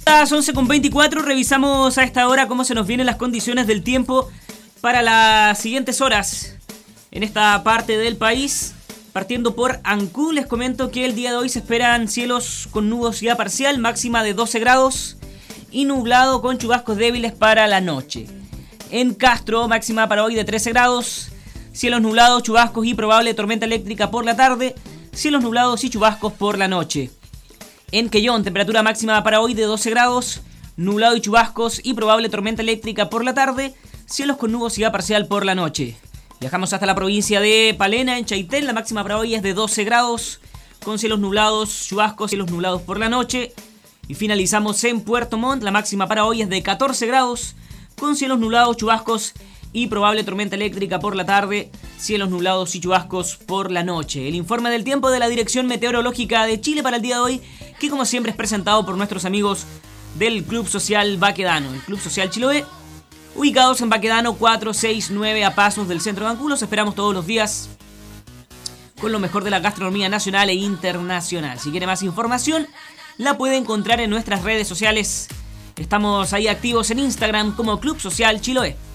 las 11:24, revisamos a esta hora cómo se nos vienen las condiciones del tiempo para las siguientes horas en esta parte del país. Partiendo por Ancud, les comento que el día de hoy se esperan cielos con nubosidad parcial, máxima de 12 grados y nublado con chubascos débiles para la noche. En Castro, máxima para hoy de 13 grados, cielos nublados, chubascos y probable tormenta eléctrica por la tarde, cielos nublados y chubascos por la noche. En Quellón, temperatura máxima para hoy de 12 grados, nublado y chubascos y probable tormenta eléctrica por la tarde, cielos con nubosidad parcial por la noche. Viajamos hasta la provincia de Palena, en Chaitén, la máxima para hoy es de 12 grados, con cielos nublados, chubascos, cielos nublados por la noche. Y finalizamos en Puerto Montt, la máxima para hoy es de 14 grados, con cielos nublados, chubascos y probable tormenta eléctrica por la tarde, cielos nublados y chubascos por la noche. El informe del tiempo de la Dirección Meteorológica de Chile para el día de hoy, que como siempre es presentado por nuestros amigos del Club Social Baquedano, el Club Social Chiloé, ubicados en Baquedano 469 a pasos del centro de Ancud. Los esperamos todos los días con lo mejor de la gastronomía nacional e internacional. Si quiere más información, la puede encontrar en nuestras redes sociales. Estamos ahí activos en Instagram como Club Social Chiloé.